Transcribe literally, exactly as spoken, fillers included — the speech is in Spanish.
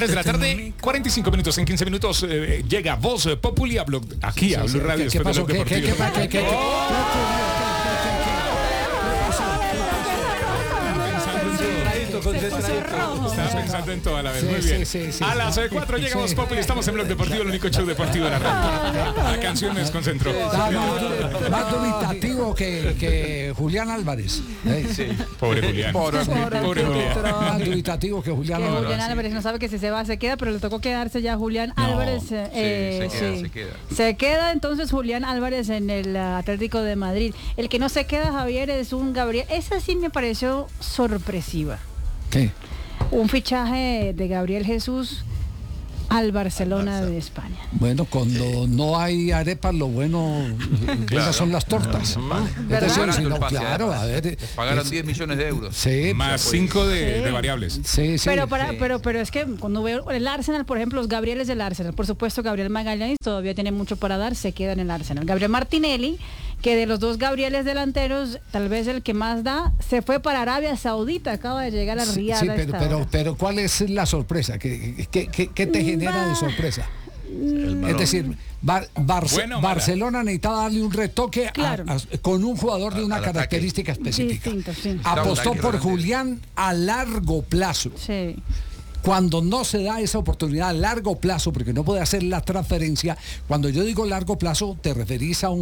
tres de la tarde, cuarenta y cinco minutos. En quince minutos eh, llega Voz Populi a Blog, aquí sí, a Blue sí, Radio. ¿Qué, qué pasó? ¿Qué, qué, qué, qué, qué, Estaba pensando en toda la vez. Muy bien. A las cuatro llegamos Populi, estamos en Blog Deportivo, el único show deportivo de la radio. La canción me desconcentró. Más dubitativo que, que Julián Álvarez. Sí. Pobre Julián. Pobre, Pobre Julián. Más dubitativo que Julián que Álvarez. Julián Álvarez no sabe que si se va se queda, pero le tocó quedarse ya Julián no. Álvarez. Eh, sí, se queda, sí. se queda. Se queda entonces Julián Álvarez en el Atlético de Madrid. El que no se queda, Javier, es un Gabriel. Esa sí me pareció sorpresiva. ¿Qué? Un fichaje de Gabriel Jesús al Barcelona de España. Bueno, cuando no hay arepas, lo bueno claro. son las tortas. Es decir, si no, claro, a ver, pagaron diez millones de euros. Sí, más cinco de, sí. de variables. Sí, sí. Pero para, sí. pero, pero es que cuando veo el Arsenal, por ejemplo, los Gabrieles del Arsenal, por supuesto, Gabriel Magallanes todavía tiene mucho para dar, se queda en el Arsenal. Gabriel Martinelli, que de los dos Gabrieles delanteros, tal vez el que más da, se fue para Arabia Saudita, acaba de llegar a Riyadh. Sí, sí pero, pero, pero ¿cuál es la sorpresa? ¿Qué, qué, qué, qué te genera de sorpresa? Es decir, Bar, Bar, bueno, Barcelona necesitaba darle un retoque claro. a, a, con un jugador de una característica específica. Distinto, sí. Apostó por Julián a largo plazo. Sí. Cuando no se da esa oportunidad a largo plazo, porque no puede hacer la transferencia, cuando yo digo largo plazo, te referís a un